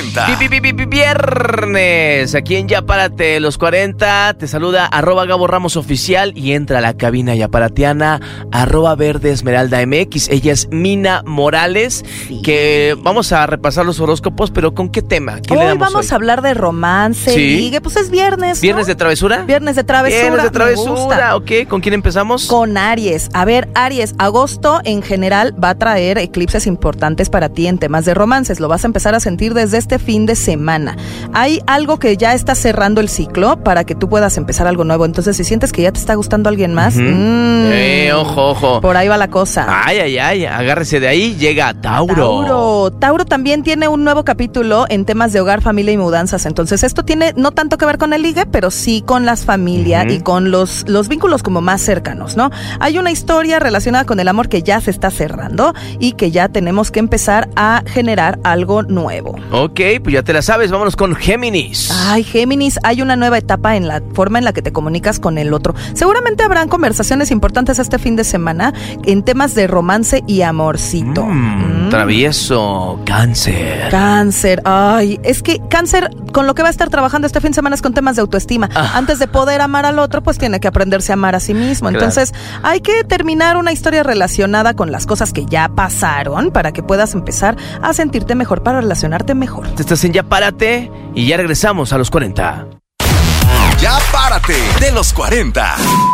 40. Viernes, aquí en Ya Párate los 40, te saluda @Gabo Ramos Oficial y entra a la cabina yaparatiana @Verde Esmeralda MX. Ella es Mina Morales, que vamos a repasar los horóscopos, pero ¿con qué tema? ¿Qué le damos vamos hoy? a hablar de romance, ligue, pues es viernes, ¿no? ¿Viernes de travesura? Viernes de travesura. Viernes de travesura, me gusta. ok. ¿Con quién empezamos? Con Aries. A ver, Aries, agosto en general va a traer eclipses importantes para ti en temas de romances. Lo vas a empezar a sentir desde este fin de semana. Hay algo que ya está cerrando el ciclo para que tú puedas empezar algo nuevo. Entonces, si sientes que ya te está gustando alguien más, ojo. por ahí va la cosa. Ay, agárrese de ahí, llega Tauro. Tauro también tiene un nuevo capítulo en temas de hogar, familia y mudanzas. Entonces, esto tiene no tanto que ver con el ligue, pero sí con las familias y con los vínculos como más cercanos, ¿no? Hay una historia relacionada con el amor que ya se está cerrando y que ya tenemos que empezar a generar algo nuevo. Ok, pues ya te la sabes, vámonos con Géminis. Ay, Géminis, hay una nueva etapa en la forma en la que te comunicas con el otro. Seguramente habrán conversaciones importantes este fin de semana en temas de romance y amorcito. Travieso, Cáncer. Cáncer, ay, es que Cáncer con lo que va a estar trabajando este fin de semana es con temas de autoestima. Antes de poder amar al otro, pues tiene que aprenderse a amar a sí mismo. Claro. Entonces, hay que terminar una historia relacionada con las cosas que ya pasaron para que puedas empezar a sentirte mejor, para relacionarte mejor. Estás en Ya Párate y ya regresamos a los 40. Ya Párate de los 40.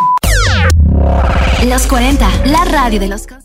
Los 40, la radio de los conciertos.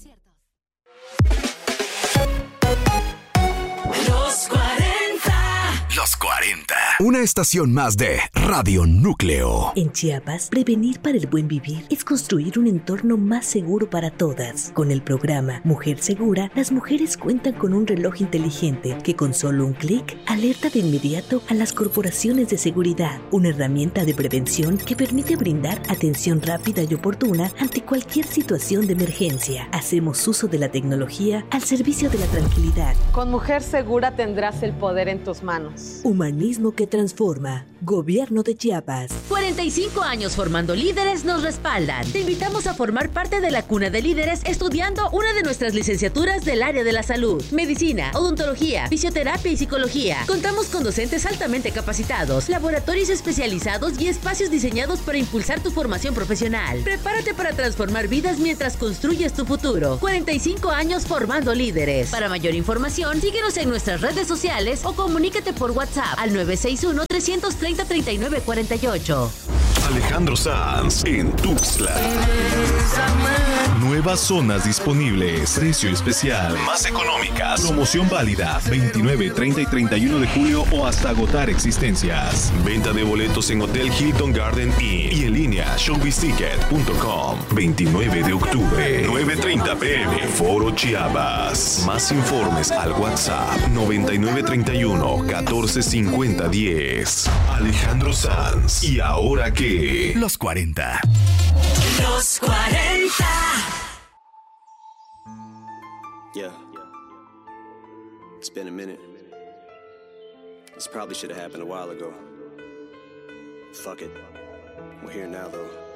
Los 40. Una estación más de Radio Núcleo. En Chiapas, prevenir para el buen vivir es construir un entorno más seguro para todas. Con el programa Mujer Segura, las mujeres cuentan con un reloj inteligente que con solo un clic alerta de inmediato a las corporaciones de seguridad. Una herramienta de prevención que permite brindar atención rápida y oportuna ante cualquier situación de emergencia. Hacemos uso de la tecnología al servicio de la tranquilidad. Con Mujer Segura tendrás el poder en tus manos. Humanismo que transforma. Gobierno de Chiapas. 45 años formando líderes nos respaldan. Te invitamos a formar parte de la cuna de líderes estudiando una de nuestras licenciaturas del área de la salud, medicina, odontología, fisioterapia y psicología. Contamos con docentes altamente capacitados, laboratorios especializados y espacios diseñados para impulsar tu formación profesional. Prepárate para transformar vidas mientras construyes tu futuro. 45 años formando líderes. Para mayor información, síguenos en nuestras redes sociales o comunícate por WhatsApp al 961-330-3948. Alejandro Sanz en Tuxtla. Nuevas zonas disponibles. Precio especial. Más económicas. Promoción válida 29, 30 y 31 de julio o hasta agotar existencias. Venta de boletos en Hotel Hilton Garden Inn y en línea showbizticket.com. 29 de octubre, 9:30 p.m. Foro Chiapas. Más informes al WhatsApp 9931 145010. Alejandro Sanz. ¿Y ahora qué? Los 40. Los 40. Yeah. It's been a minute. This probably should have happened a while ago. Fuck it. We're here now, though.